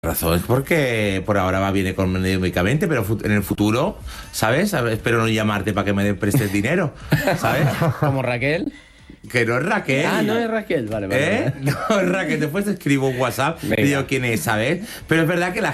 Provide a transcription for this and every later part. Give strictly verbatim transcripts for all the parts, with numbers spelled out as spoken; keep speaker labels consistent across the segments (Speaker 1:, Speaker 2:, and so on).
Speaker 1: razón es porque por ahora va bien económicamente, pero en el futuro, ¿sabes? Espero no llamarte para que me prestes dinero, ¿sabes?
Speaker 2: Como Raquel.
Speaker 1: Que no es Raquel.
Speaker 2: Ah, no es Raquel, vale, vale.
Speaker 1: ¿Eh? No es Raquel, después te escribo un WhatsApp y digo quién es, ¿sabes? Pero es verdad que la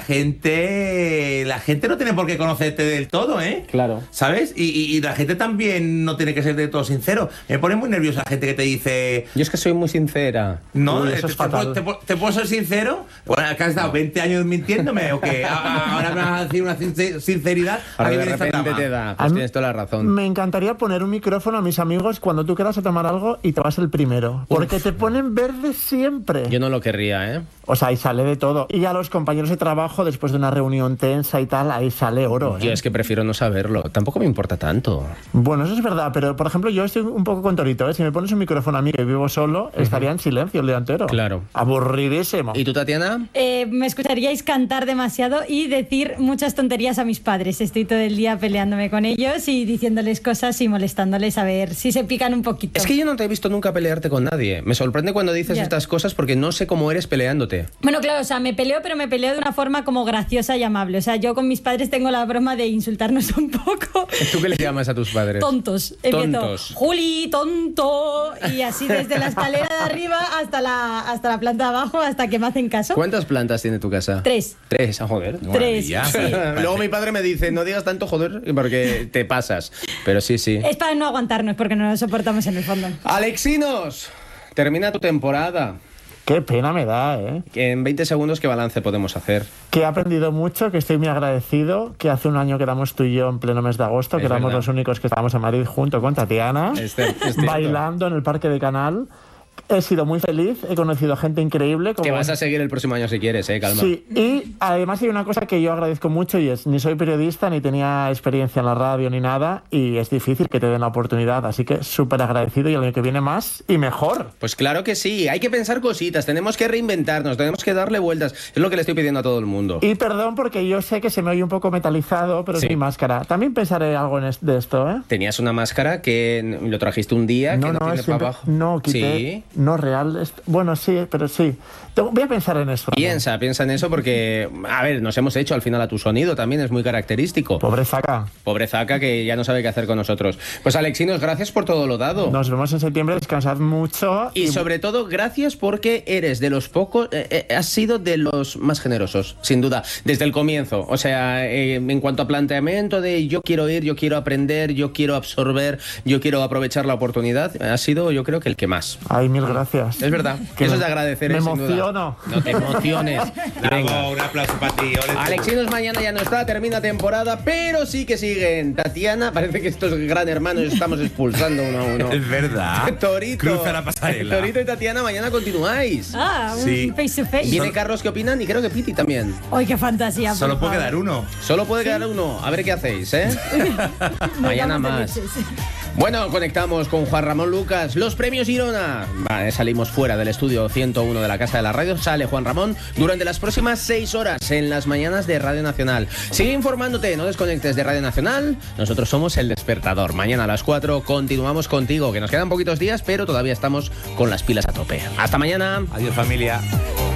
Speaker 1: gente la gente no tiene por qué conocerte del todo, ¿eh?
Speaker 2: Claro.
Speaker 1: ¿Sabes? Y, y, y la gente también no tiene que ser del todo sincero. Me pone muy nerviosa la gente que te dice...
Speaker 2: Yo es que soy muy sincera.
Speaker 1: No,
Speaker 2: Uy,
Speaker 1: te,
Speaker 2: eso es
Speaker 1: te,
Speaker 2: fatal.
Speaker 1: te, te, ¿te puedo ser sincero? Bueno, ¿que has estado veinte años mintiéndome o qué? Ahora me vas a decir una sinceridad.
Speaker 2: Ahora
Speaker 1: ¿A
Speaker 2: de repente te da, pues tienes toda la razón.
Speaker 3: Me encantaría poner un micrófono a mis amigos cuando tú quieras a tomar algo y te vas el primero. Porque Uf. te ponen verde siempre.
Speaker 2: Yo no lo querría, ¿eh?
Speaker 3: O sea, ahí sale de todo. Y a los compañeros de trabajo, después de una reunión tensa y tal, ahí sale oro, ¿eh?
Speaker 2: Yo es que prefiero no saberlo. Tampoco me importa tanto.
Speaker 3: Bueno, eso es verdad, pero por ejemplo, yo estoy un poco con Torito, ¿eh? Si me pones un micrófono a mí que vivo solo, uh-huh. estaría en silencio el día entero.
Speaker 2: Claro.
Speaker 3: Aburridísimo.
Speaker 2: ¿Y tú, Tatiana?
Speaker 4: Eh, me escucharíais cantar demasiado y decir muchas tonterías a mis padres. Estoy todo el día peleándome con ellos y diciéndoles cosas y molestándoles a ver si se pican un poquito.
Speaker 2: Es que yo no te he visto nunca pelearte con nadie. Me sorprende cuando dices ya. estas cosas porque no sé cómo eres peleándote.
Speaker 4: Bueno, claro, o sea, me peleo, pero me peleo de una forma como graciosa y amable. O sea, yo con mis padres tengo la broma de insultarnos un poco.
Speaker 2: ¿Tú qué le llamas a tus padres?
Speaker 4: Tontos.
Speaker 2: Tontos.
Speaker 4: Empiezo, Juli, tonto. Y así desde la escalera de arriba hasta la, hasta la planta de abajo, hasta que me hacen caso.
Speaker 2: ¿Cuántas plantas tiene tu casa?
Speaker 4: Tres.
Speaker 2: Tres, ah, joder.
Speaker 4: Tres, sí.
Speaker 2: Luego mi padre me dice, no digas tanto joder, porque te pasas. Pero sí, sí.
Speaker 4: Es para no aguantarnos, porque no nos soportamos en el fondo.
Speaker 2: Alexinos, termina tu temporada.
Speaker 3: Qué pena me da, ¿eh?
Speaker 2: En veinte segundos, ¿qué balance podemos hacer?
Speaker 3: Que he aprendido mucho, que estoy muy agradecido, que hace un año quedamos tú y yo en pleno mes de agosto, es que éramos verdad. los únicos que estábamos en Madrid junto con Tatiana,
Speaker 2: es cierto, es
Speaker 3: bailando en el Parque de Canal. He sido muy feliz, he conocido a gente increíble. Como...
Speaker 2: Que vas a seguir el próximo año si quieres, eh, calma.
Speaker 3: Sí, y además hay una cosa que yo agradezco mucho y es, ni soy periodista, ni tenía experiencia en la radio, ni nada, y es difícil que te den la oportunidad, así que súper agradecido y el año que viene más y mejor.
Speaker 2: Pues claro que sí, hay que pensar cositas, tenemos que reinventarnos, tenemos que darle vueltas, es lo que le estoy pidiendo a todo el mundo.
Speaker 3: Y perdón porque yo sé que se me oye un poco metalizado, pero sí. es mi máscara. También pensaré algo en es, de esto, ¿eh?
Speaker 2: Tenías una máscara que lo trajiste un día,
Speaker 3: no,
Speaker 2: que no,
Speaker 3: no
Speaker 2: tiene
Speaker 3: siempre,
Speaker 2: para abajo.
Speaker 3: No, quité,
Speaker 2: ¿Sí?
Speaker 3: no real. Bueno, sí, pero sí. Voy a pensar en eso.
Speaker 2: Piensa, ¿no? piensa en eso porque, a ver, nos hemos hecho al final a tu sonido, también es muy característico.
Speaker 3: Pobre Zaca.
Speaker 2: Pobre Zaca que ya no sabe qué hacer con nosotros. Pues Alexinos, gracias por todo lo dado.
Speaker 3: Nos vemos en septiembre, descansad mucho.
Speaker 2: Y, y... sobre todo, gracias porque eres de los pocos, eh, eh, has sido de los más generosos, sin duda, desde el comienzo. O sea, eh, en cuanto a planteamiento de yo quiero ir, yo quiero aprender, yo quiero absorber, yo quiero aprovechar la oportunidad, has sido yo creo que el que más.
Speaker 3: Ay, mil gracias.
Speaker 2: Es verdad, que eso me, es de agradecer.
Speaker 3: Me
Speaker 2: eh,
Speaker 3: emociono.
Speaker 2: No te emociones.
Speaker 1: Bravo, un aplauso para ti.
Speaker 2: Alexinos mañana ya no está, termina temporada, pero sí que siguen. Tatiana, parece que estos gran hermanos estamos expulsando uno a uno.
Speaker 1: Es verdad.
Speaker 2: Torito.
Speaker 1: Cruza la pasarela.
Speaker 2: Torito y Tatiana, mañana continuáis.
Speaker 4: Ah, un
Speaker 1: sí.
Speaker 4: face to face.
Speaker 2: Viene Carlos, ¿qué opinan? Y creo que Piti también.
Speaker 4: ¡Ay, qué fantasía!
Speaker 1: Solo puede quedar uno.
Speaker 2: Solo puede ¿Sí? quedar uno. A ver qué hacéis, ¿eh? Mañana más. Bueno, conectamos con Juan Ramón Lucas. Los premios Girona. Vale, salimos fuera del estudio ciento uno de la Casa de la Radio. Sale Juan Ramón durante las próximas seis horas en las mañanas de Radio Nacional. Sigue informándote, no desconectes de Radio Nacional. Nosotros somos El Despertador. Mañana a las cuatro continuamos contigo, que nos quedan poquitos días, pero todavía estamos con las pilas a tope. Hasta mañana.
Speaker 1: Adiós, familia.